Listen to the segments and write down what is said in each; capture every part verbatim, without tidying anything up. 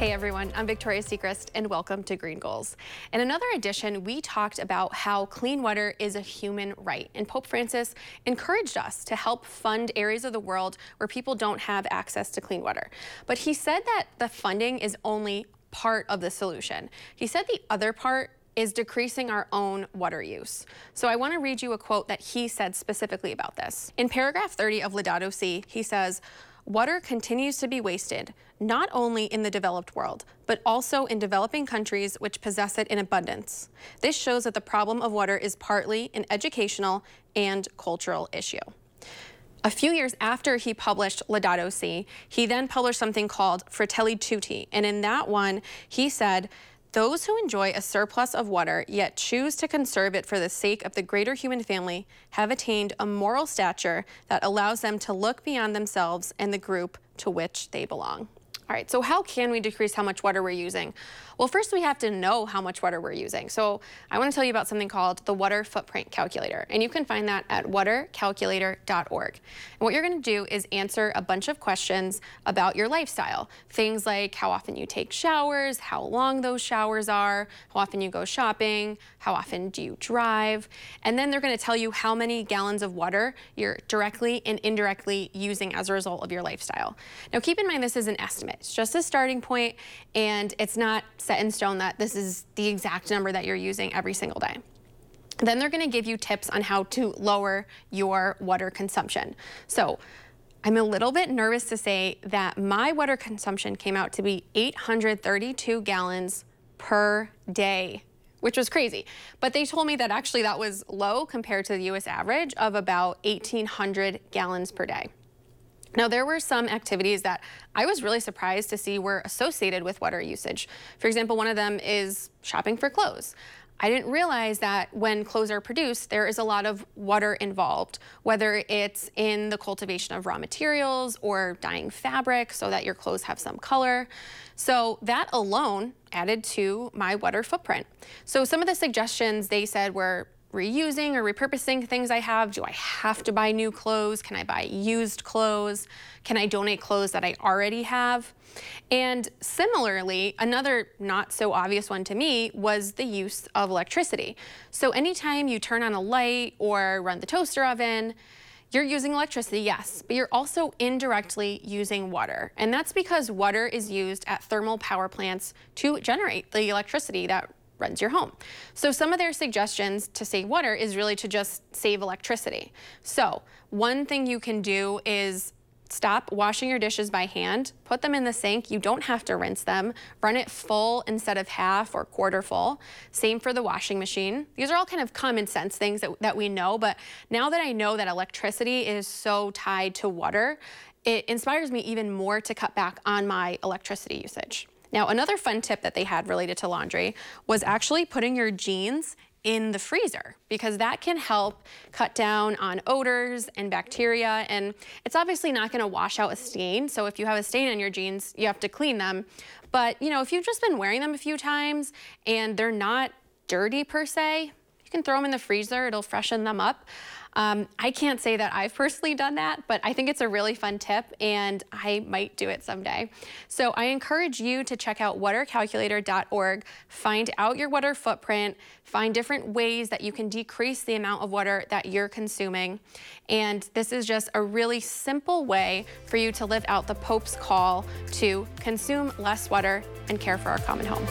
Hey everyone, I'm Victoria Sechrist and welcome to Green Goals. In another edition, we talked about how clean water is a human right, and Pope Francis encouraged us to help fund areas of the world where people don't have access to clean water. But he said that the funding is only part of the solution. He said the other part is decreasing our own water use. So I want to read you a quote that he said specifically about this. In paragraph thirty of Laudato Si, he says, "Water continues to be wasted, not only in the developed world, but also in developing countries which possess it in abundance. This shows that the problem of water is partly an educational and cultural issue." A few years after he published Laudato Si, he then published something called Fratelli Tutti, and in that one, he said, "Those who enjoy a surplus of water yet choose to conserve it for the sake of the greater human family have attained a moral stature that allows them to look beyond themselves and the group to which they belong." All right, so how can we decrease how much water we're using? Well, first we have to know how much water we're using. So I want to tell you about something called the Water Footprint Calculator, and you can find that at water calculator dot org. And what you're going to do is answer a bunch of questions about your lifestyle. Things like how often you take showers, how long those showers are, how often you go shopping, how often do you drive, and then they're going to tell you how many gallons of water you're directly and indirectly using as a result of your lifestyle. Now keep in mind this is an estimate. It's just a starting point, and it's not set in stone that this is the exact number that you're using every single day. Then they're going to give you tips on how to lower your water consumption. So I'm a little bit nervous to say that my water consumption came out to be eight hundred thirty-two gallons per day, which was crazy. But they told me that actually that was low compared to the U S average of about eighteen hundred gallons per day. Now, there were some activities that I was really surprised to see were associated with water usage. For example, one of them is shopping for clothes. I didn't realize that when clothes are produced, there is a lot of water involved, whether it's in the cultivation of raw materials or dyeing fabric so that your clothes have some color. So that alone added to my water footprint. So some of the suggestions they said were reusing or repurposing things I have. Do I have to buy new clothes? Can I buy used clothes? Can I donate clothes that I already have? And similarly, another not so obvious one to me was the use of electricity. So anytime you turn on a light or run the toaster oven, you're using electricity, yes, but you're also indirectly using water. And that's because water is used at thermal power plants to generate the electricity that runs your home. So some of their suggestions to save water is really to just save electricity. So one thing you can do is stop washing your dishes by hand, put them in the sink. You don't have to rinse them. Run it full instead of half or quarter full. Same for the washing machine. These are all kind of common sense things that, that we know, but now that I know that electricity is so tied to water, it inspires me even more to cut back on my electricity usage. Now, another fun tip that they had related to laundry was actually putting your jeans in the freezer, because that can help cut down on odors and bacteria, and it's obviously not going to wash out a stain. So if you have a stain on your jeans, you have to clean them. But you know, if you've just been wearing them a few times and they're not dirty per se, you can throw them in the freezer. It'll freshen them up. Um, I can't say that I've personally done that, but I think it's a really fun tip and I might do it someday. So I encourage you to check out water calculator dot org, find out your water footprint, find different ways that you can decrease the amount of water that you're consuming. And this is just a really simple way for you to live out the Pope's call to consume less water and care for our common home.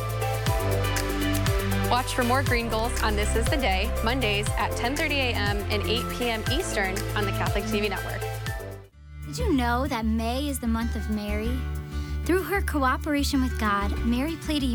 Watch for more Green Goals on This Is the Day, Mondays at ten thirty a m and eight p m Eastern on the Catholic T V Network. Did you know that May is the month of Mary? Through her cooperation with God, Mary played a